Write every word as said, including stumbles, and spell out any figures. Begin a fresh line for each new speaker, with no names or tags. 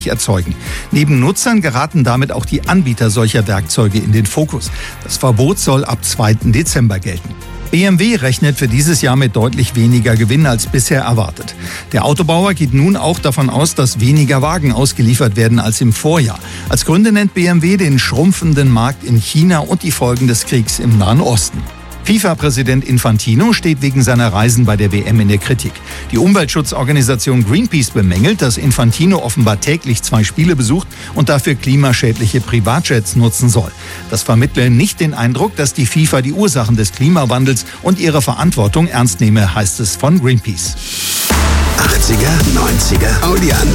erzeugen. Neben Nutzern geraten damit auch die Anbieter solcher Werkzeuge in den Fokus. Das Verbot soll ab zweiten Dezember gelten. B M W rechnet für dieses Jahr mit deutlich weniger Gewinn als bisher erwartet. Der Autobauer geht nun auch davon aus, dass weniger Wagen ausgeliefert werden als im Vorjahr. Als Gründe nennt B M W den schrumpfenden Markt in China und die Folgen des Kriegs im Nahen Osten. FIFA-Präsident Infantino steht wegen seiner Reisen bei der W M in der Kritik. Die Umweltschutzorganisation Greenpeace bemängelt, dass Infantino offenbar täglich zwei Spiele besucht und dafür klimaschädliche Privatjets nutzen soll. Das vermittle nicht den Eindruck, dass die FIFA die Ursachen des Klimawandels und ihre Verantwortung ernst nehme, heißt es von Greenpeace.
achtziger, neunziger Audian.